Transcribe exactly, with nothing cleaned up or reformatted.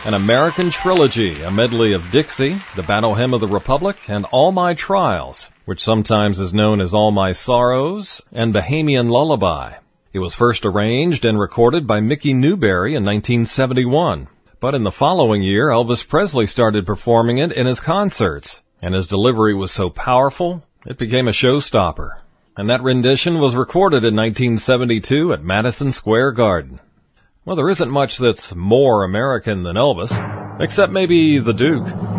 An American Trilogy, a medley of Dixie, The Battle Hymn of the Republic, and All My Trials, which sometimes is known as All My Sorrows, and Bahamian Lullaby. It was first arranged and recorded by Mickey Newberry in nineteen seventy-one. But in the following year, Elvis Presley started performing it in his concerts, and his delivery was so powerful, it became a showstopper. And that rendition was recorded in nineteen seventy-two at Madison Square Garden. Well, there isn't much that's more American than Elvis, except maybe the Duke.